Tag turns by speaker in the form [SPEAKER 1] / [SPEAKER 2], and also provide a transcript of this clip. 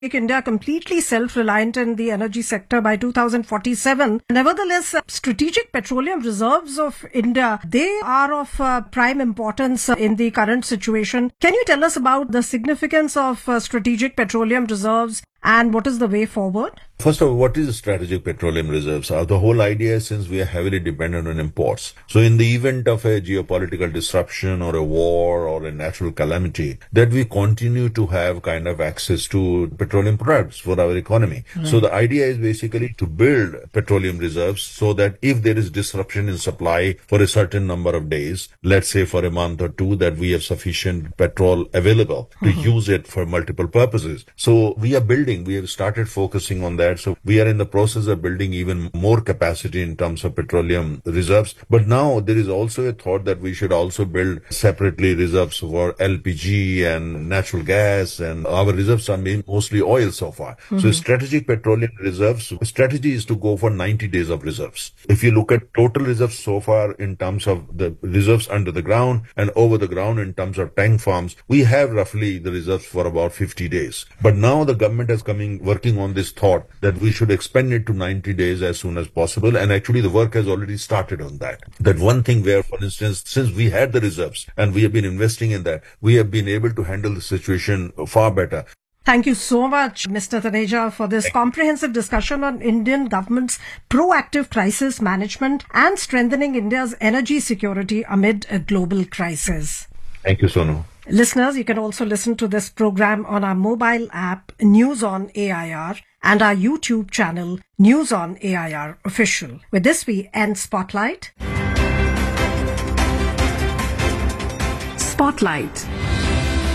[SPEAKER 1] make India completely self-reliant in the energy sector by 2047. Nevertheless, strategic petroleum reserves of India, they are of prime importance in the current situation. Can you tell us about the significance of strategic petroleum reserves and what is the way forward?
[SPEAKER 2] First of all, what is strategic petroleum reserves? The whole idea is, since we are heavily dependent on imports, so in the event of a geopolitical disruption or a war or a natural calamity, that we continue to have kind of access to petroleum products for our economy. Right. So the idea is basically to build petroleum reserves so that if there is disruption in supply for a certain number of days, let's say for a month or two, that we have sufficient petrol available to use it for multiple purposes. So we have started focusing on that. So we are in the process of building even more capacity in terms of petroleum reserves. But now there is also a thought that we should also build separately reserves for LPG and natural gas, and our reserves are mostly oil so far. So strategic petroleum reserves, strategy is to go for 90 days of reserves. If you look at total reserves so far in terms of the reserves under the ground and over the ground in terms of tank farms, we have roughly the reserves for about 50 days. But now the government is working on this thought that we should expand it to 90 days as soon as possible. And actually the work has already started on that. That one thing where, for instance, since we had the reserves and we have been investing in that, we have been able to handle the situation far better.
[SPEAKER 1] Thank you so much, Mr. Taneja, for this comprehensive discussion on Indian government's proactive crisis management and strengthening India's energy security amid a global crisis.
[SPEAKER 2] Thank you, Sonu.
[SPEAKER 1] Listeners, you can also listen to this program on our mobile app, News on AIR, and our YouTube channel, News on AIR Official. With this, we end Spotlight.
[SPEAKER 3] Spotlight.